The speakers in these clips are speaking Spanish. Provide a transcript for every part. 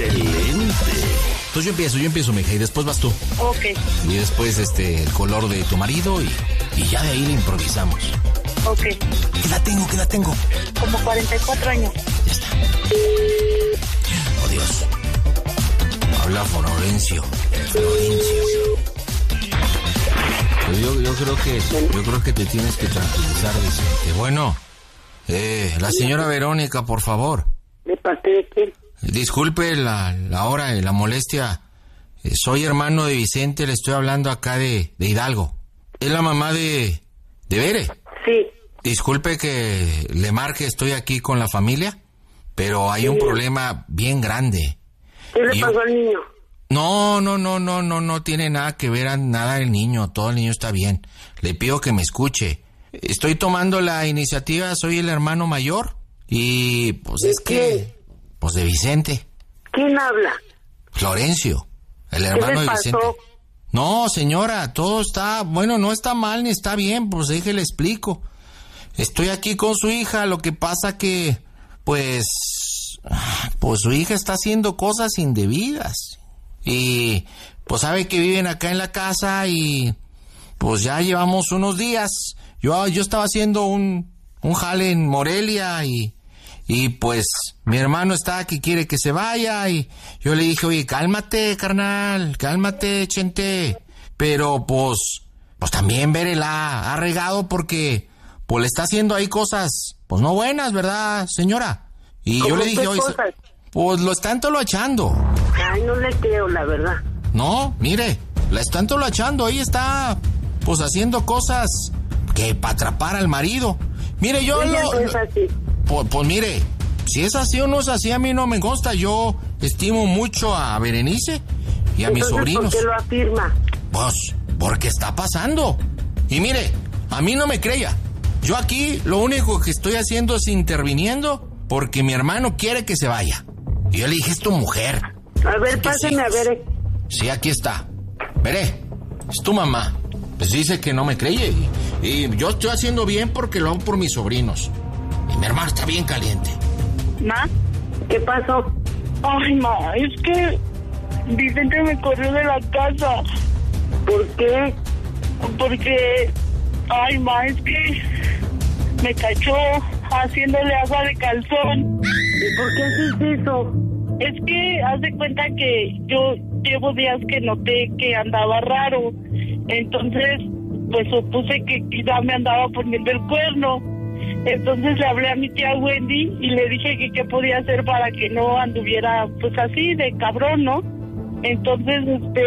Excelente. Entonces yo empiezo, mija, y después vas tú. Ok. Y después el color de tu marido y ya de ahí le improvisamos. Ok. ¿Qué edad tengo? Como 44 años. Ya está. Oh, Dios. Habla Florencio. Pues yo creo que te tienes que tranquilizar, Vicente. Bueno, la señora Verónica, por favor. ¿De parte de quién? Disculpe la hora y la molestia. Soy hermano de Vicente, le estoy hablando acá de Hidalgo. ¿Es la mamá de Bere? Sí. Disculpe que le marque, estoy aquí con la familia, pero hay un problema bien grande. ¿Qué le pasó al niño? No tiene nada que ver nada el niño, todo el niño está bien. Le pido que me escuche. Estoy tomando la iniciativa, soy el hermano mayor y pues es que... Pues de Vicente. ¿Quién habla? Florencio, el hermano de Vicente. ¿Qué le pasó? No, señora, todo está... Bueno, no está mal ni está bien, pues déjele explico. Estoy aquí con su hija, lo que pasa que... Pues su hija está haciendo cosas indebidas. Y pues sabe que viven acá en la casa y... Pues ya llevamos unos días. Yo estaba haciendo un jale en Morelia y pues mi hermano está que quiere que se vaya y yo le dije, oye, cálmate, carnal, cálmate, Chente. Pero pues también Bere la ha regado porque pues le está haciendo ahí cosas, pues no buenas, ¿verdad, señora? Y yo le dije, oye, pues lo están toloachando. Ay, no le creo, la verdad. No, mire, la están toloachando, ahí está, pues haciendo cosas que para atrapar al marido. Mire, yo no es así. Pues mire, si es así o no es así, a mí no me consta. Yo estimo mucho a Berenice y a mis sobrinos. ¿Por qué lo afirma? Pues, porque está pasando. Y mire, a mí no me creya. Yo aquí lo único que estoy haciendo es interviniendo porque mi hermano quiere que se vaya. Y yo le dije, es tu mujer. A ver, pásenme a ver. Sí, aquí está. Veré, es tu mamá. Pues dice que no me cree y yo estoy haciendo bien porque lo hago por mis sobrinos. Y mi hermano está bien caliente. ¿Ma? ¿Qué pasó? Ay, ma, es que Vicente me corrió de la casa. ¿Por qué? Porque, ay, ma, es que me cachó haciéndole agua de calzón. ¿Y por qué haces eso? Es que haz de cuenta que yo llevo días que noté que andaba raro. Entonces, pues supuse que quizá me andaba poniendo el cuerno. Entonces le hablé a mi tía Wendy y le dije que qué podía hacer para que no anduviera pues así de cabrón, ¿no? Entonces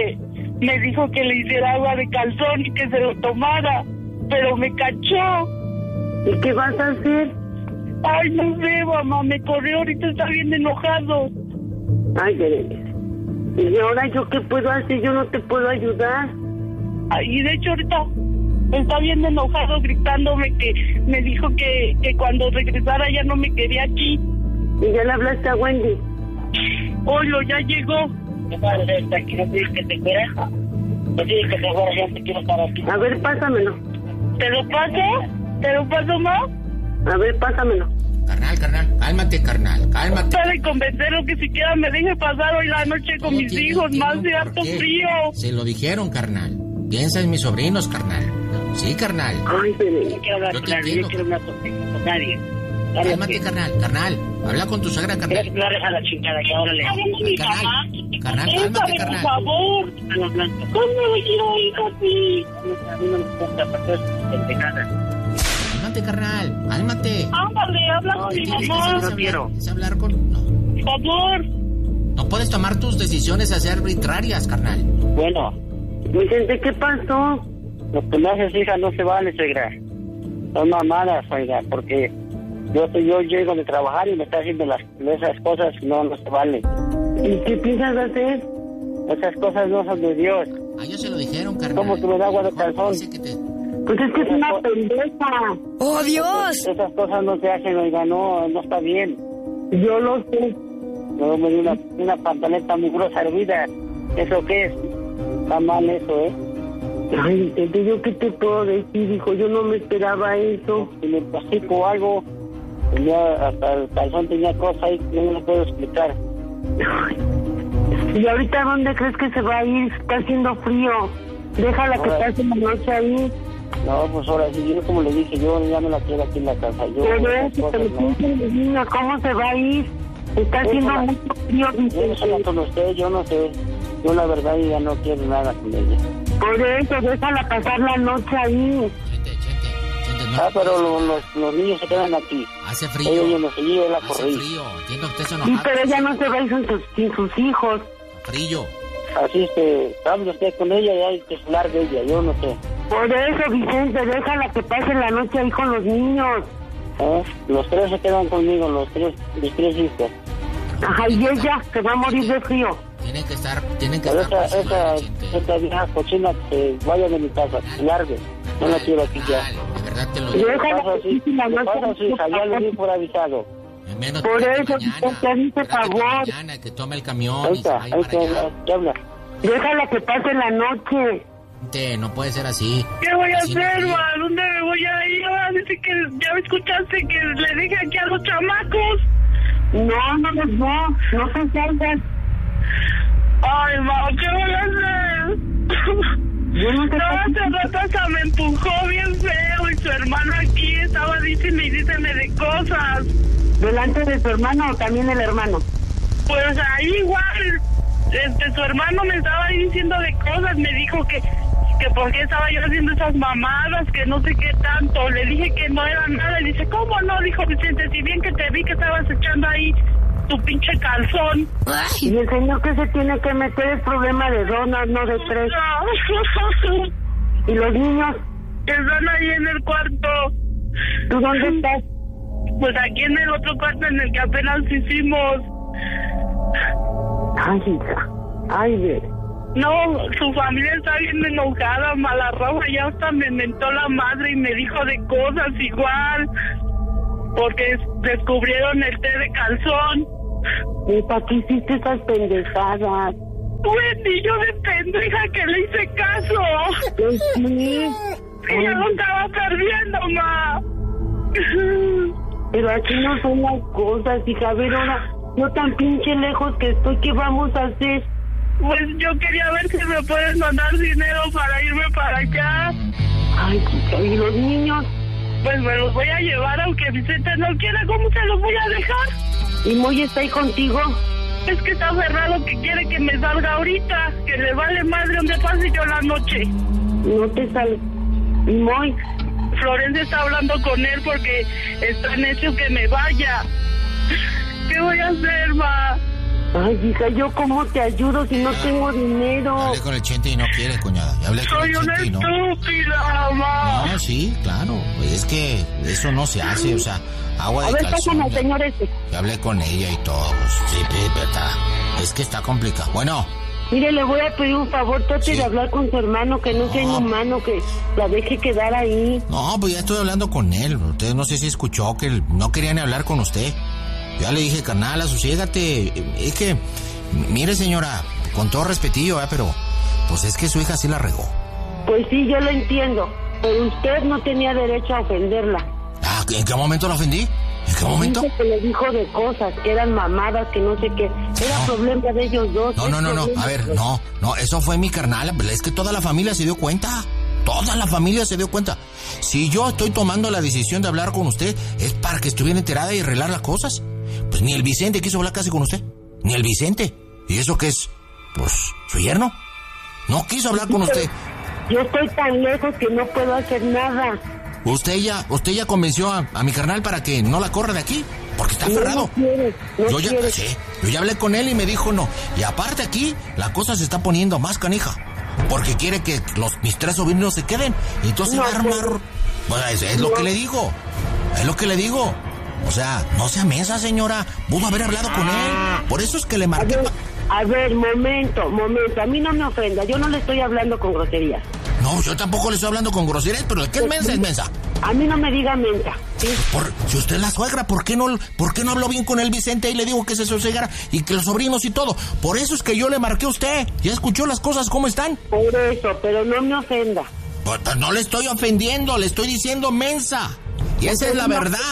me dijo que le hiciera agua de calzón y que se lo tomara, pero me cachó. ¿Y qué vas a hacer? Ay, no sé, mamá, me corrió, ahorita está bien enojado. Ay, Berenice. ¿Y ahora yo qué puedo hacer? Yo no te puedo ayudar. Ay, y de hecho ahorita está bien enojado gritándome que me dijo que cuando regresara ya no me quería aquí. ¿Y ya le hablaste a Wendy? Oye, ya llegó. ¿Qué pasa? ¿Aquí no tienes que te fuera? ¿No tienes que te fuera? Ya te quiero estar aquí. A ver, pásamelo. ¿Te lo paso? ¿Te lo paso, ma? A ver, pásamelo. Carnal, cálmate, carnal, cálmate. Trata de convencerlo que siquiera me deje pasar hoy la noche con mis hijos, más de harto frío. Se lo dijeron, carnal. Piensa en mis sobrinos, carnal. Sí, carnal. Ay, pero no quiero hablar con nadie, yo quiero hablar con nadie. Cálmate, carnal. Habla con tu suegra, carnal. No deja la chingada que ahora le Carnal, cálmate, carnal. Por favor. ¿Cómo le quiero ir así? A mí no me gusta pasar pendejada. Cálmate, carnal, cálmate. Ándale, habla con mi mamá. No quiero. Es hablar con... No. Por favor. No puedes tomar tus decisiones así arbitrarias, carnal. Bueno. Vicente, ¿qué pasó? Lo que no haces, hija, no se vale, suegra. Son mamadas, oiga, porque yo llego de trabajar y me está haciendo esas cosas, no se vale. ¿Y qué piensas hacer? Esas cosas no son de Dios. Ah, ya se lo dijeron, carnal. ¿Cómo tú me das agua de calzón? Pues es que es una pendeja. ¡Oh, Dios! Esas cosas no se hacen, oiga, no está bien. Yo lo sé. No me dio una pantaleta muy grosa hervida. ¿Eso qué es? Está mal eso, ¿eh? Ay, Vicente, ¿yo qué te puedo decir, hijo? Yo no me esperaba eso. Si me platico algo, hasta el calzón tenía cosas ahí que no me lo puedo explicar. Ay, ¿Y ahorita dónde crees que se va a ir? Está haciendo frío. Déjala ahora, que pase la noche ahí. No, pues ahora sí, yo como le dije, yo ya no la quiero aquí en la casa. Pero eso, pero los niños, ¿cómo se va a ir? Está haciendo mucho frío. Déjala con usted, yo no sé. Yo la verdad ya no quiero nada con ella. Por eso, déjala pasar la noche ahí. No, pero los niños se quedan aquí. Hace frío. Ellos no se llevan la corrida. Hace frío. Entiendo usted se enojado. Sí, pero ella no se va a ir sin sus hijos. Frío. Así es que hable usted con ella y hay que hablar de ella, yo no sé. Por eso, Vicente, déjala que pase la noche ahí con los niños. Los tres se quedan conmigo, mis tres hijos. Ajá, y ella se va a morir de frío. Tienen que estar esa vieja cochina que se vaya de mi casa, largue. No la quiero aquí ya. De verdad te lo digo. Déjala su hija, ya lo di por avisado. Menos por eso, te dice favor. Mañana, que tome el camión ahorita, y se vaya para allá. ¿Qué habla? Déjala que pase la noche. No puede ser así. ¿Qué voy a hacer, ma? ¿Dónde me voy a ir? Dice que ya me escuchaste que le dije aquí a los chamacos. No se salgan. Ay, ma, ¿qué voy a hacer? Yo no sé. Hace rato hasta me empujó bien feo y su hermano aquí estaba diciendo y díceme de cosas. ¿Delante de su hermano o también el hermano? Pues ahí igual. Su hermano me estaba diciendo de cosas, me dijo que por qué estaba yo haciendo esas mamadas, que no sé qué tanto. Le dije que no era nada, y dice, ¿cómo no? Dijo Vicente, si bien que te vi que estabas echando ahí tu pinche calzón. Y el señor que se tiene que meter es problema de dos, no de tres. ¿Y los niños? Están ahí en el cuarto. ¿Tú dónde estás? Pues aquí en el otro cuarto en el que apenas hicimos. Ay, hija. Ay, ve. No, su familia está bien enojada, mala roja, ya hasta me mentó la madre y me dijo de cosas igual, porque descubrieron el té de calzón. ¿Y para qué hiciste esas pendejadas? Wendy, yo de pendeja que le hice caso. Pues sí. Y yo lo estaba perdiendo, ma. Pero aquí no son las cosas, hija. A ver, ahora, no tan pinche lejos que estoy, ¿qué vamos a hacer? Pues yo quería ver si me puedes mandar dinero para irme para allá. Ay, chica, ¿y los niños? Pues me los voy a llevar aunque Vicente no quiera. ¿Cómo se los voy a dejar? ¿Y Moy está ahí contigo? Es que está cerrado, que quiere que me salga ahorita, que le vale madre donde pase yo la noche. No te sale. ¿Y Moy? Florencia está hablando con él porque está necio que me vaya. ¿Qué voy a hacer, ma? Ay, hija, ¿yo cómo te ayudo si no tengo dinero? Hablé con el Chente y no quiere, cuñada. Soy una estúpida, ma. No, sí, claro. Es que eso no se hace, o sea, agua de calzón. A ver, pásame al señor este. Ya hablé con ella y todo. Sí, verdad. Es que está complicado. Bueno. Mire, le voy a pedir un favor, trate de hablar con su hermano, que no sea inhumano, que la deje quedar ahí. No, pues ya estoy hablando con él. Usted no sé si escuchó que no quería ni hablar con usted. Ya le dije, carnal, asosiégate. Es que, mire, señora, con todo respetillo, pero pues es que su hija sí la regó. Pues sí, yo lo entiendo, pero usted no tenía derecho a ofenderla. Ah, ¿en qué momento la ofendí? ¿En qué momento? Dice que le dijo de cosas, que eran mamadas, que no sé qué. Era problema de ellos dos. No. A ver, no, eso fue mi carnal. Es que toda la familia se dio cuenta. Toda la familia se dio cuenta. Si yo estoy tomando la decisión de hablar con usted, es para que estuviera enterada y arreglar las cosas. Pues ni el Vicente quiso hablar casi con usted. Ni el Vicente. ¿Y eso qué es? Pues, su yerno. No quiso hablar con usted. Yo estoy tan lejos que no puedo hacer nada. Usted ya convenció a mi carnal para que no la corra de aquí, porque está aferrado. No quiere. Yo ya hablé con él y me dijo no. Y aparte aquí, la cosa se está poniendo más canija, porque quiere que mis tres sobrinos se queden. Y entonces va a armar... Bueno, es lo que le digo. Es lo que le digo. O sea, no sea mensa, señora. Pudo haber hablado con él. Por eso es que le marqué... A ver, momento. A mí no me ofenda. Yo no le estoy hablando con groserías. No, yo tampoco le estoy hablando con groserías, pero el que es mensa es mensa. A mí no me diga mensa, ¿sí? Si usted es la suegra, ¿por qué no habló bien con el Vicente y le digo que se sosegara y que los sobrinos y todo? Por eso es que yo le marqué a usted. ¿Ya escuchó las cosas cómo están? Por eso, pero no me ofenda. Pues no le estoy ofendiendo, le estoy diciendo mensa. Y esa es la verdad.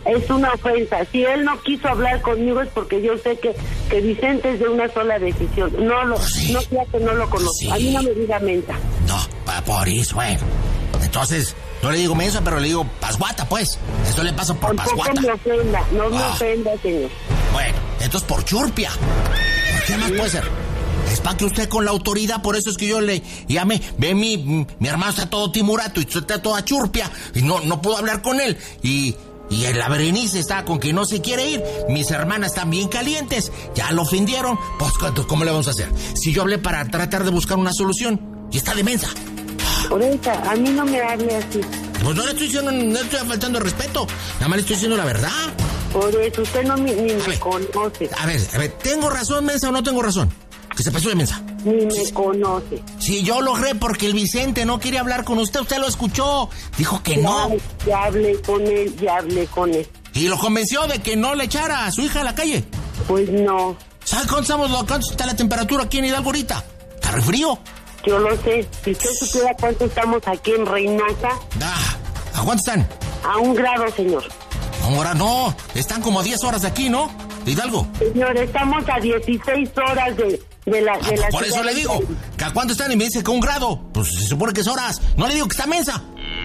Es una ofensa. Si él no quiso hablar conmigo es porque yo sé que Vicente es de una sola decisión. No sea que no lo conozco. Sí. A mí no me diga mensa. No, por eso, bueno. Entonces, no le digo mensa, pero le digo pasguata, pues. Esto le pasa por pasguata. No me ofenda, no me ofenda, señor. Bueno, entonces por churpia. ¿Qué más puede ser? Es para que usted con la autoridad, por eso es que yo le llamé. Ve, mi hermano está todo timurato y está toda churpia. Y no puedo hablar con él. Y la Berenice está con que no se quiere ir. Mis hermanas están bien calientes. Ya lo ofendieron. Pues, ¿cómo le vamos a hacer? Si yo hablé para tratar de buscar una solución y está de mensa. Ahorita, a mí no me hable así. Pues no le estoy diciendo, no estoy faltando el respeto. Nada más le estoy diciendo la verdad. Por eso, usted ni me conoce. A ver, ¿tengo razón, mensa, o no tengo razón? Que se pasó de mensa. Ni me conoce. Sí, yo logré porque el Vicente no quería hablar con usted. Usted lo escuchó. Dijo que no. Ya hablé con él. ¿Y lo convenció de que no le echara a su hija a la calle? Pues no. ¿Sabe cuánto está la temperatura aquí en Hidalgo ahorita? Está re frío. Yo lo sé. Si usted supiera cuánto estamos aquí en Reynosa. ¿A cuánto están? A 1 grado, señor. Ahora no. Están como a 10 horas de aquí, ¿no? De Hidalgo. Señor, estamos a 16 horas de la por eso le digo, ¿que a cuánto están? Y me dice que 1 grado. Pues se supone que es horas. No le digo que está mensa.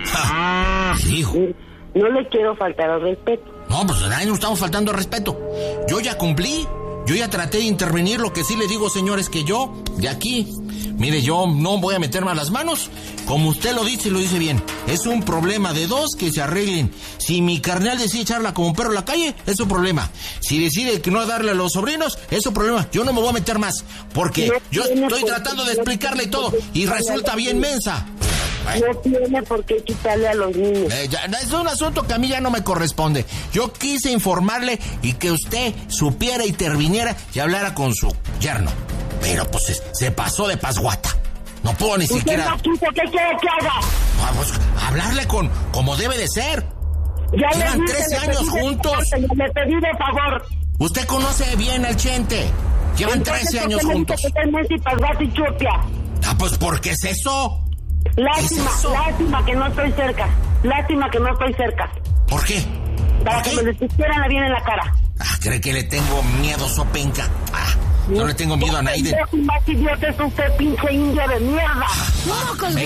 Hijo. No le quiero faltar al respeto. No, pues a nadie nos estamos faltando al respeto. Yo ya cumplí. Yo ya traté de intervenir. Lo que sí le digo, señores, que yo, de aquí, mire, yo no voy a meterme a las manos. Como usted lo dice bien. Es un problema de dos que se arreglen. Si mi carnal decide echarla como un perro a la calle, es su problema. Si decide que no darle a los sobrinos, es su problema. Yo no me voy a meter más. Porque yo estoy tratando de explicarle todo. Y resulta bien mensa. No tiene por qué quitarle a los niños. Es un asunto que a mí ya no me corresponde. Yo quise informarle y que usted supiera, interviniera y hablara con su yerno. Pero pues se pasó de pasguata. No puedo ni siquiera... ¿Qué quiere que haga? Vamos, hablarle como debe de ser. Llevan 13 años juntos. Le pedí de favor. Usted conoce bien al Chente. Llevan 13 años juntos. Pues ¿por qué es eso? Lástima que no estoy cerca. ¿Por qué? Para que me le pusieran bien en la cara. ¿Cree que le tengo miedo, sopenca? No le tengo miedo a nadie. Más idiota es usted, pinche indio de mierda.